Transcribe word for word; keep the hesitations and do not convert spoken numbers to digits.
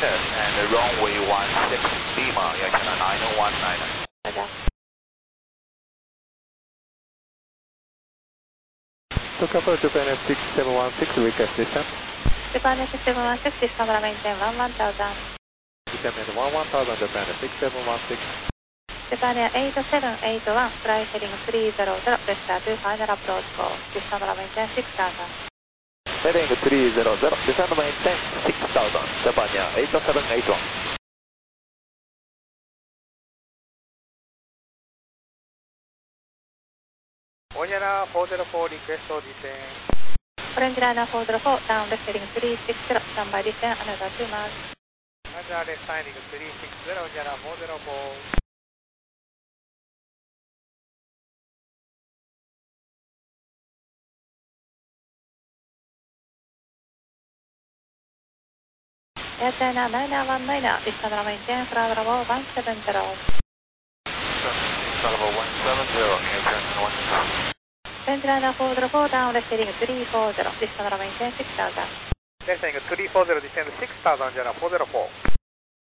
Finish and runway one six Lima, Air China nine one nine. Roger. Took approach Japan six seven one six, request distance. Japan six seven one six, Istanbul maintain one one thousand. Japan one one thousand, Japan six seven one six. Japan eight seven eight one, fly heading three zero zero, pressure to final approach call. Istanbul maintain six thousand. Heading three zero zero, descend maintain six thousand, Japan eight seven eight one. Onyana four zero four, request for descent. Orange Liner four zero four, down left heading three six zero, standby descent, another two miles. Roger, left heading three six zero, Onyana four zero four. Air China nine one nine, Istanbul maintain flight level one seven zero. Flight level one seven zero, Air China one seven. Orange Liner four zero four, down left heading three four zero, Istanbul maintain six thousand. Left heading three four zero, descend six thousand, Onyana four zero four.